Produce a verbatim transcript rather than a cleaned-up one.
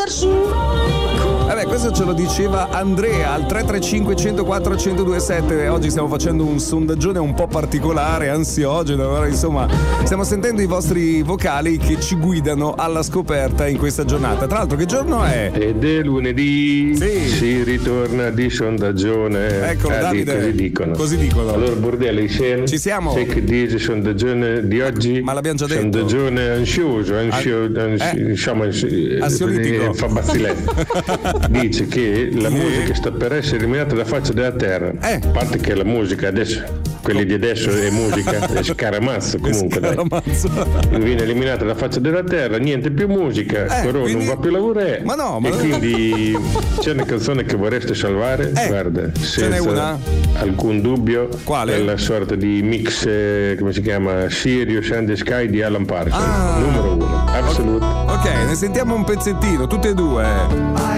Vabbè, questo ce lo diceva Andrea al tre tre cinque uno zero quattro uno zero due sette. Oggi stiamo facendo un sondaggione un po' particolare, ansiogeno. Allora, insomma, stiamo sentendo i vostri vocali che ci guidano alla scoperta in questa giornata. Tra l'altro, che giorno è? Ed è lunedì, sì. Si ritorna di sondaggione. Eccolo, ah, Davide. Così dicono. Così dicono. Allora, bordello, insieme. Ci siamo. Sai che dice sondaggione di oggi? Ma l'abbiamo già detto. Sondaggione ansioso, ansio, ans- eh. diciamo ansi- Ansiolitico. eh, fa bazziletta. Dice che la Sì. musica sta per essere eliminata da faccia della terra. Eh. A parte che la musica adesso, quelli di adesso è musica, è scaramazzo comunque. Dai. Scaramazzo. Viene eliminata da faccia della terra, niente più musica, Eh, però quindi- non va più a lavorare. Ma no, ma e no. quindi c'è una canzone che vorreste salvare? Eh, Guarda, ce n'è senza una? alcun dubbio. Quale? È la sorta di mix, eh, come si chiama? Sirius and the Sky di Alan Parsons. Ah. Numero uno, assoluto. Ok, ne sentiamo un pezzettino, tutte e due.